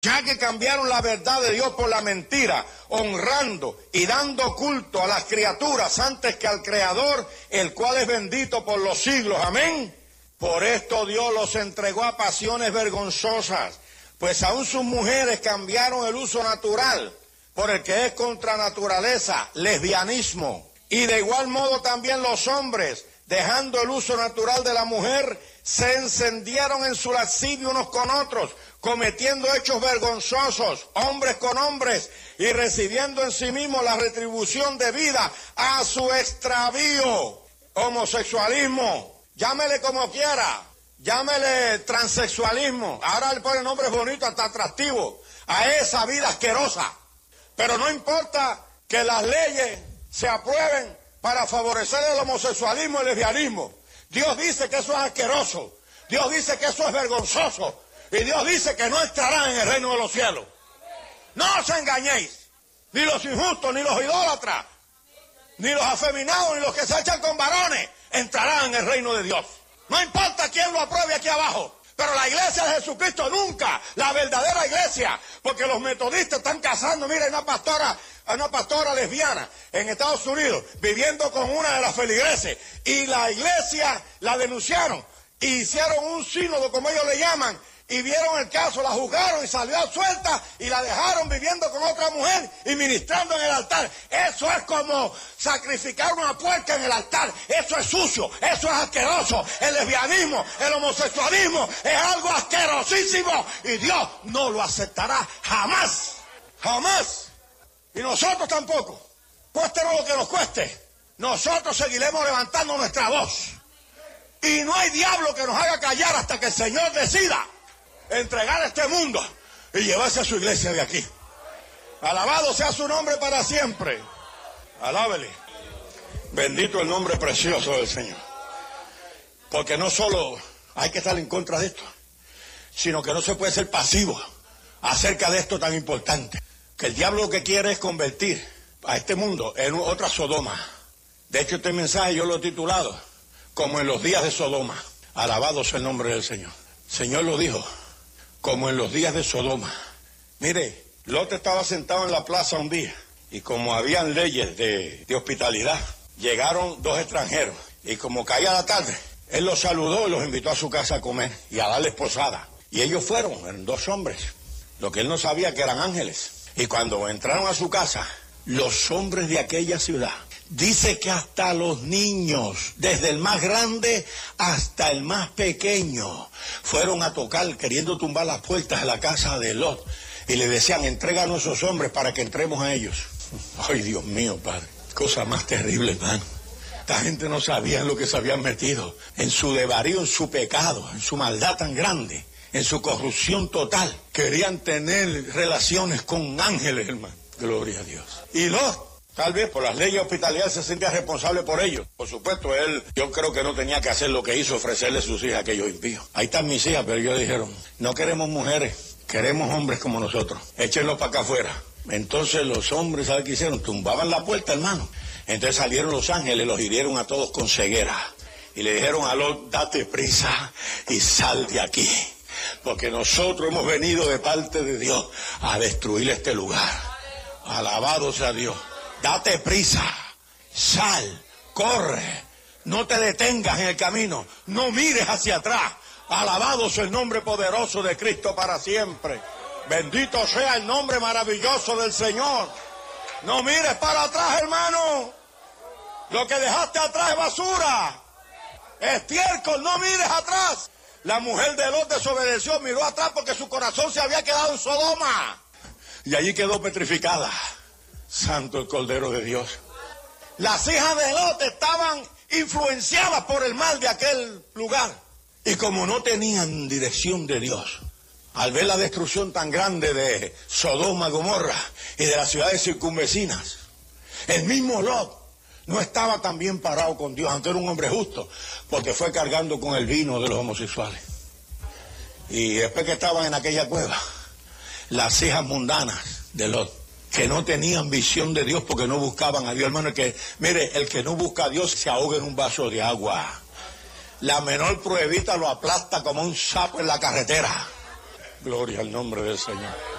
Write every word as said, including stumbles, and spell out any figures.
ya que cambiaron la verdad de Dios por la mentira, honrando y dando culto a las criaturas antes que al Creador, el cual es bendito por los siglos. Amén. Por esto Dios los entregó a pasiones vergonzosas, pues aún sus mujeres cambiaron el uso natural por el que es contra naturaleza, lesbianismo. Y de igual modo también los hombres, dejando el uso natural de la mujer, se encendieron en su lascivia unos con otros, cometiendo hechos vergonzosos, hombres con hombres, y recibiendo en sí mismos la retribución debida a su extravío. Homosexualismo, llámele como quiera, llámele transexualismo, ahora le ponen nombres bonitos, hasta atractivos, a esa vida asquerosa. Pero no importa que las leyes se aprueben para favorecer el homosexualismo y el lesbianismo. Dios dice que eso es asqueroso, Dios dice que eso es vergonzoso, y Dios dice que no estarán en el reino de los cielos. No os engañéis, ni los injustos, ni los idólatras, ni los afeminados, ni los que se echan con varones, entrarán en el reino de Dios. No importa quién lo apruebe aquí abajo, pero la iglesia de Jesucristo nunca, la verdadera iglesia, porque los metodistas están casando. Mira, hay una pastora, una pastora lesbiana en Estados Unidos, viviendo con una de las feligreses, y la iglesia la denunciaron, y hicieron un sínodo, como ellos le llaman, y vieron el caso, la juzgaron y salió suelta, y la dejaron viviendo con otra mujer y ministrando en el altar. Eso es como sacrificar una puerca en el altar. Eso es sucio, eso es asqueroso. El lesbianismo, el homosexualismo es algo asquerosísimo, y Dios no lo aceptará jamás, jamás. Y nosotros tampoco, cuéstenos lo que nos cueste, nosotros seguiremos levantando nuestra voz, y no hay diablo que nos haga callar hasta que el Señor decida entregar este mundo y llevarse a su iglesia de aquí. Alabado sea su nombre para siempre. Alábele. Bendito el nombre precioso del Señor. Porque no solo hay que estar en contra de esto, sino que no se puede ser pasivo acerca de esto tan importante. Que el diablo lo que quiere es convertir a este mundo en otra Sodoma. De hecho, este mensaje yo lo he titulado como en los días de Sodoma. Alabado sea el nombre del Señor. El Señor lo dijo, como en los días de Sodoma. Mire, Lot estaba sentado en la plaza un día, y como habían leyes de, de hospitalidad, llegaron dos extranjeros, y como caía la tarde, él los saludó y los invitó a su casa a comer y a darles posada. Y ellos fueron, eran dos hombres, lo que él no sabía que eran ángeles. Y cuando entraron a su casa, los hombres de aquella ciudad, dice que hasta los niños, desde el más grande hasta el más pequeño, fueron a tocar, queriendo tumbar las puertas de la casa de Lot, y le decían, entréganos a esos hombres para que entremos a ellos. Ay, Dios mío, Padre, cosa más terrible, hermano. Esta gente no sabía en lo que se habían metido, en su desvarío, en su pecado, en su maldad tan grande, en su corrupción total. Querían tener relaciones con ángeles, hermano. Gloria a Dios. Y Lot, tal vez por las leyes de hospitalidad, se sentía responsable por ellos. Por supuesto, él, yo creo que no tenía que hacer lo que hizo, ofrecerle sus hijas a aquellos impíos. Ahí están mis hijas, pero ellos dijeron, no queremos mujeres, queremos hombres como nosotros. Échenlos para acá afuera. Entonces los hombres, ¿saben qué hicieron? Tumbaban la puerta, hermano. Entonces salieron los ángeles, los hirieron a todos con ceguera. Y le dijeron a Lot, date prisa y sal de aquí, porque nosotros hemos venido de parte de Dios a destruir este lugar. Alabado sea Dios. Date prisa, sal, corre, no te detengas en el camino, no mires hacia atrás. Alabado sea el nombre poderoso de Cristo para siempre. Bendito sea el nombre maravilloso del Señor. No mires para atrás, hermano. Lo que dejaste atrás es basura, estiércol, no mires atrás. La mujer de Lot desobedeció, miró atrás porque su corazón se había quedado en Sodoma, y allí quedó petrificada. Santo el Cordero de Dios. Las hijas de Lot estaban influenciadas por el mal de aquel lugar, y como no tenían dirección de Dios, al ver la destrucción tan grande de Sodoma, Gomorra y de las ciudades circunvecinas, el mismo Lot no estaba tan bien parado con Dios, aunque era un hombre justo, porque fue cargando con el vino de los homosexuales. Y después que estaban en aquella cueva, las hijas mundanas de Lot, que no tenían visión de Dios porque no buscaban a Dios, hermano, el que, mire, el que no busca a Dios se ahoga en un vaso de agua. La menor pruebita lo aplasta como un sapo en la carretera. Gloria al nombre del Señor.